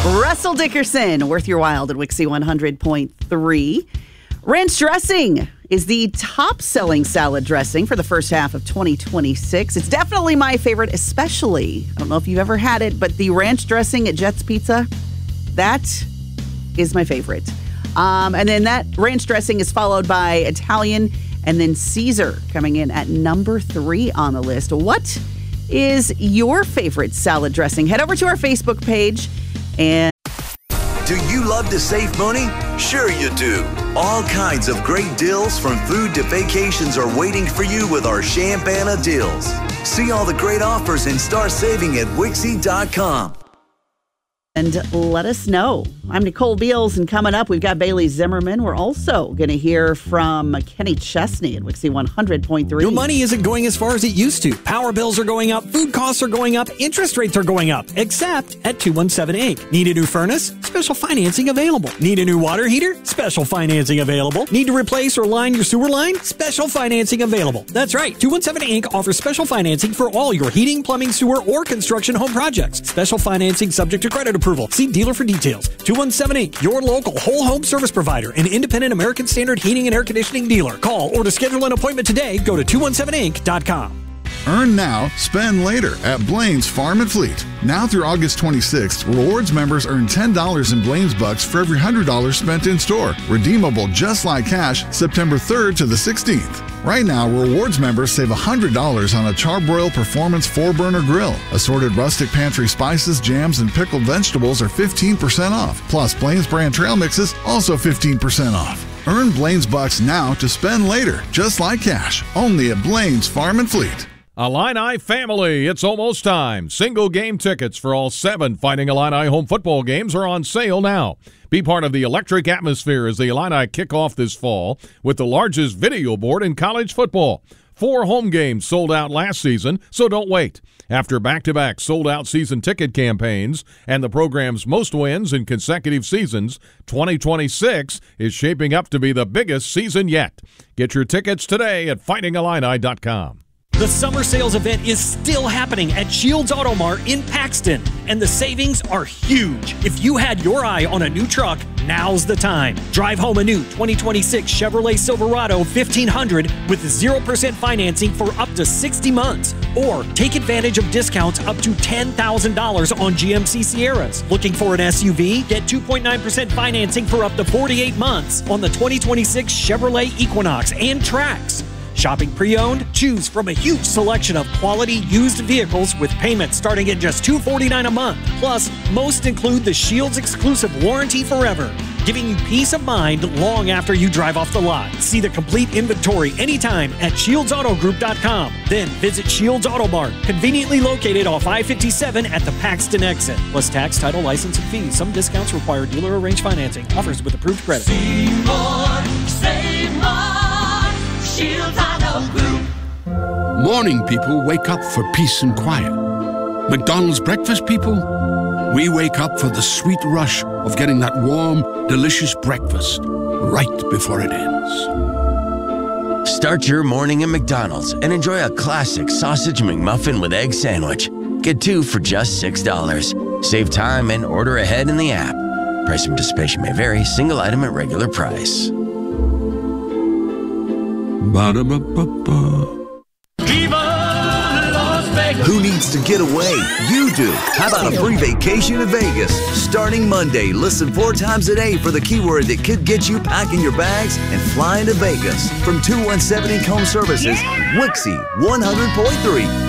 Russell Dickerson, Worth Your While at Wixie 100.3. Ranch dressing is the top-selling salad dressing for the first half of 2026. It's definitely my favorite, especially, I don't know if you've ever had it, but the ranch dressing at Jets Pizza, that is my favorite. And then that ranch dressing is followed by Italian and then Caesar coming in at number 3 on the list. What is your favorite salad dressing? Head over to our Facebook page and... Do you love to save money? Sure you do. All kinds of great deals from food to vacations are waiting for you with our Champana deals. See all the great offers and start saving at Wixie.com. And let us know. I'm Nicole Beals, and coming up, we've got Bailey Zimmerman. We're also going to hear from Kenny Chesney at Wixie 100.3. Your money isn't going as far as it used to. Power bills are going up, food costs are going up, interest rates are going up, except at 217 Inc. Need a new furnace? Special financing available. Need a new water heater? Special financing available. Need to replace or line your sewer line? Special financing available. That's right. 217 Inc. offers special financing for all your heating, plumbing, sewer, or construction home projects. Special financing subject to credit approval. See dealer for details. 217 Inc., your local whole home service provider, an independent American Standard heating and air conditioning dealer. Call or to schedule an appointment today, go to 217inc.com. Earn now, spend later at Blaine's Farm and Fleet. Now through August 26th, rewards members earn $10 in Blaine's Bucks for every $100 spent in store. Redeemable just like cash September 3rd to the 16th. Right now, rewards members save $100 on a Charbroil Performance 4-burner grill. Assorted rustic pantry spices, jams, and pickled vegetables are 15% off. Plus, Blaine's brand trail mixes also 15% off. Earn Blaine's Bucks now to spend later, just like cash. Only at Blaine's Farm and Fleet. Illini family, it's almost time. Single game tickets for all 7 Fighting Illini home football games are on sale now. Be part of the electric atmosphere as the Illini kick off this fall with the largest video board in college football. 4 home games sold out last season, so don't wait. After back-to-back sold-out season ticket campaigns and the program's most wins in consecutive seasons, 2026 is shaping up to be the biggest season yet. Get your tickets today at fightingillini.com. The summer sales event is still happening at Shields Auto Mart in Paxton, and the savings are huge. If you had your eye on a new truck, now's the time. Drive home a new 2026 Chevrolet Silverado 1500 with 0% financing for up to 60 months. Or take advantage of discounts up to $10,000 on GMC Sierras. Looking for an SUV? Get 2.9% financing for up to 48 months on the 2026 Chevrolet Equinox and Trax. Shopping pre-owned? Choose from a huge selection of quality used vehicles with payments starting at just $249 a month. Plus, most include the Shields exclusive warranty forever, giving you peace of mind long after you drive off the lot. See the complete inventory anytime at ShieldsAutoGroup.com. Then visit Shields Auto Mart, conveniently located off I-57 at the Paxton exit. Plus tax, title, license, and fees. Some discounts require dealer-arranged financing. Offers with approved credit. See more, save more. Shields Auto Group. Morning people wake up for peace and quiet. McDonald's breakfast people, we wake up for the sweet rush of getting that warm, delicious breakfast right before it ends. Start your morning at McDonald's and enjoy a classic sausage McMuffin with egg sandwich. Get 2 for just $6. Save time and order ahead in the app. Price and participation may vary. Single item at regular price. Ba-da-ba-ba-ba. Who needs to get away? You do. How about a free vacation to Vegas? Starting Monday, listen 4 times a day for the keyword that could get you packing your bags and flying to Vegas. From 217 Inc. Home Services, Wixie 100.3.